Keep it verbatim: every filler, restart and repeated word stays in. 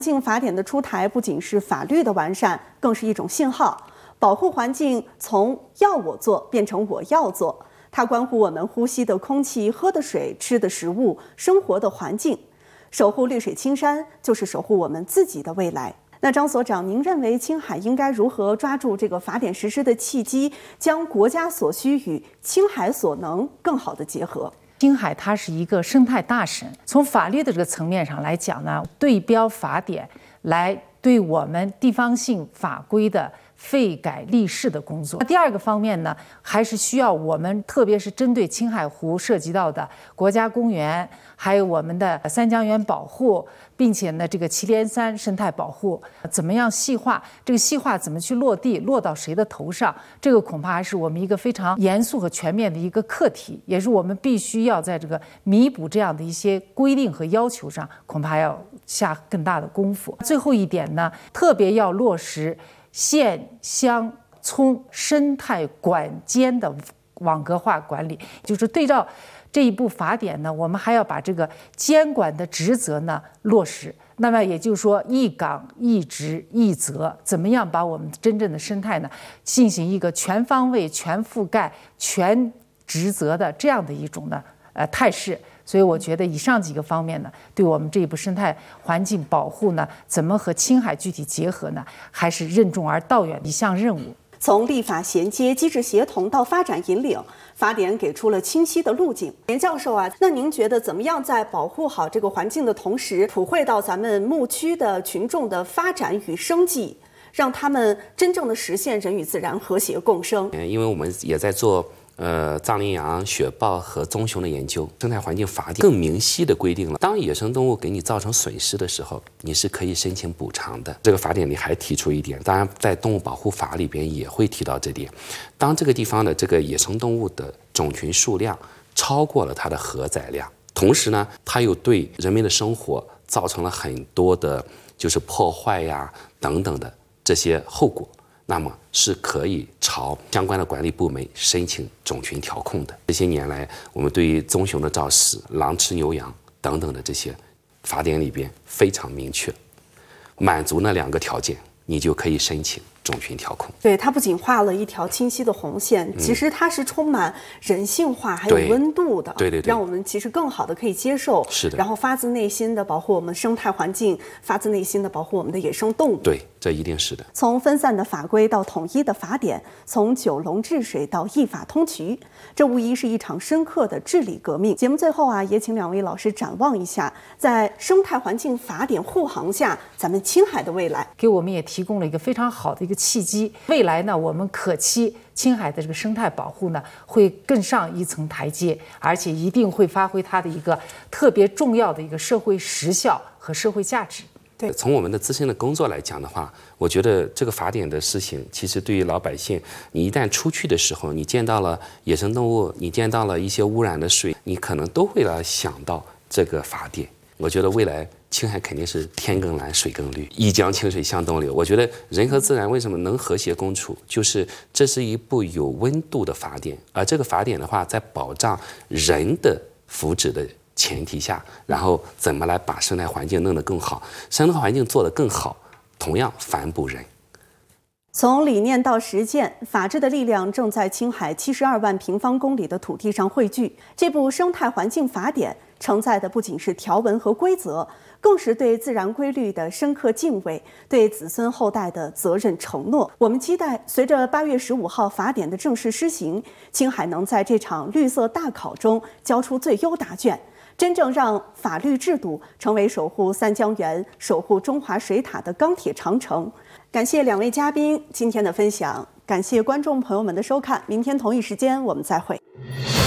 境法典的出台不仅是法律的完善，更是一种信号。保护环境从要我做变成我要做，它关乎我们呼吸的空气、喝的水、吃的食物、生活的环境。守护绿水青山，就是守护我们自己的未来。那张所长，您认为青海应该如何抓住这个法典实施的契机，将国家所需与青海所能更好的结合？ 青海它是一个生态大省，从法律的这个层面上来讲呢，对标法典来对我们地方性法规的废改立誓的工作。第二个方面呢，还是需要我们，特别是针对青海湖涉及到的国家公园，还有我们的三江源保护，并且呢，这个祁连山生态保护怎么样细化？这个细化怎么去落地，落到谁的头上？这个恐怕还是我们一个非常严肃和全面的一个课题，也是我们必须要在这个弥补这样的一些规定和要求上，恐怕要下更大的功夫。最后一点呢，特别要落实县乡村生态管监的网格化管理，就是对照这一部法典呢，我们还要把这个监管的职责呢落实。那么也就是说，一岗一职一责，怎么样把我们真正的生态呢进行一个全方位、全覆盖、全职责的这样的一种呢呃态势。所以我觉得以上几个方面呢，对我们这一部生态环境保护呢，怎么和青海具体结合呢，还是任重而道远的一项任务。 从立法衔接、机制协同到发展引领，法典给出了清晰的路径。严教授啊，那您觉得怎么样在保护好这个环境的同时，普惠到咱们牧区的群众的发展与生计，让他们真正的实现人与自然和谐共生？ 嗯，因为我们也在做呃藏羚羊、雪豹和棕熊的研究，生态环境法典更明晰地规定了，当野生动物给你造成损失的时候，你是可以申请补偿的。这个法典里还提出一点，当然在动物保护法里边也会提到这点，当这个地方的这个野生动物的种群数量超过了它的荷载量，同时呢，它又对人们的生活造成了很多的就是破坏呀等等的这些后果，那么是可以朝相关的管理部门申请种群调控的。这些年来，我们对于棕熊的肇事、狼吃牛羊等等的这些法典里边非常明确，满足那两个条件，你就可以申请种群调控。 对，它不仅画了一条清晰的红线，嗯、其实它是充满人性化还有温度的， 对对对， 让我们其实更好的可以接受， 是的， 然后发自内心的保护我们生态环境，发自内心的保护我们的野生动物。 对，这一定是的。 从分散的法规到统一的法典，从九龙治水到一法通衢，这无疑是一场深刻的治理革命。节目最后啊，也请两位老师展望一下，在生态环境法典护航下，咱们青海的未来， 给我们也提供了一个非常好的一个契机。未来呢，我们可期青海的这个生态保护呢，会更上一层台阶，而且一定会发挥它的一个特别重要的一个社会实效和社会价值。 对， 从我们的自身的工作来讲的话，我觉得这个法典的事情，其实对于老百姓，你一旦出去的时候，你见到了野生动物，你见到了一些污染的水，你可能都会来想到这个法典。我觉得未来青海肯定是天更蓝水更绿，一江清水向东流。我觉得人和自然为什么能和谐共处，就是这是一部有温度的法典，而这个法典的话，在保障人的福祉的前提下，然后怎么来把生态环境弄得更好，生态环境做得更好，同样反哺人。 从理念到实践，法治的力量正在青海七十二万平方公里的土地上汇聚。这部生态环境法典承载的不仅是条文和规则，更是对自然规律的深刻敬畏，对子孙后代的责任承诺。我们期待随着八月十五号法典的正式施行，青海能在这场绿色大考中交出最优答卷，真正让法律制度成为守护三江源、守护中华水塔的钢铁长城。感谢两位嘉宾今天的分享，感谢观众朋友们的收看，明天同一时间我们再会。